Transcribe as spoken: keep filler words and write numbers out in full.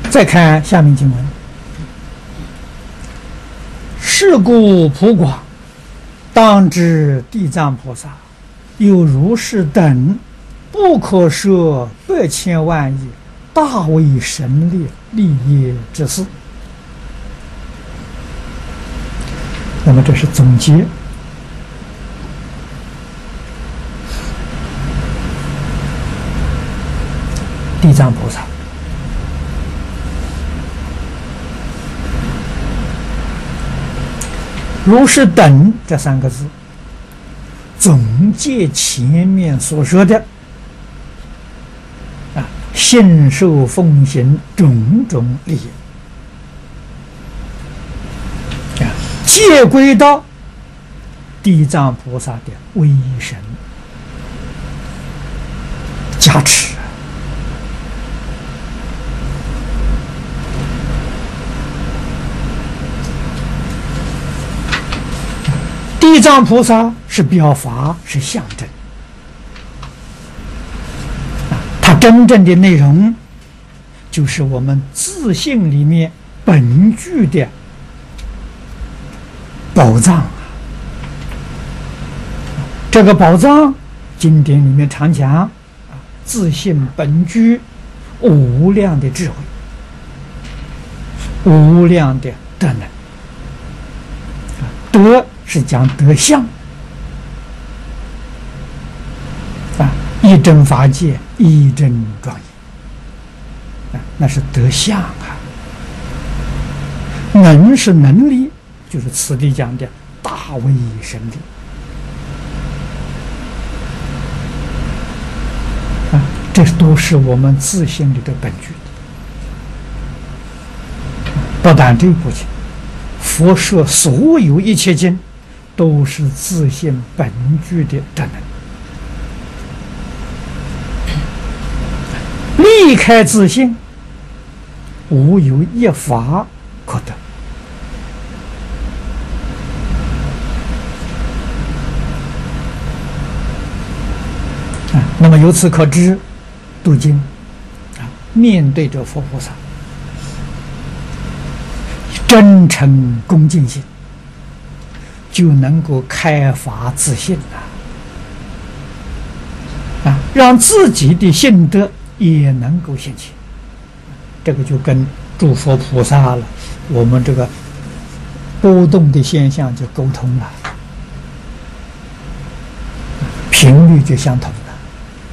再看下面经文：是故普广，当知地藏菩萨有如是等不可说百千万亿大为神力利业之事。那么这是总结。地藏菩萨如是等这三个字，总结前面所说的啊，信受奉行种种利益啊，皆归到地藏菩萨的威神加持。地藏菩萨是表法，是象征，它真正的内容就是我们自性里面本具的宝藏。这个宝藏，经典里面常讲，自性本具无量的智慧，无量的德能。德是讲德相啊，一真法界，一真庄严啊，那是德相啊。能是能力，就是此地讲的大威神力啊，这都是我们自性里的本具。不但这一部经，佛说所有一切经都是自性本具的德能，离开自性，无有一法可得。啊，那么由此可知，读经啊，面对着佛菩萨，真诚恭敬心，就能够开发自信了啊，让自己的性德也能够现起。这个就跟诸佛菩萨了，我们这个波动的现象就沟通了，频率就相同。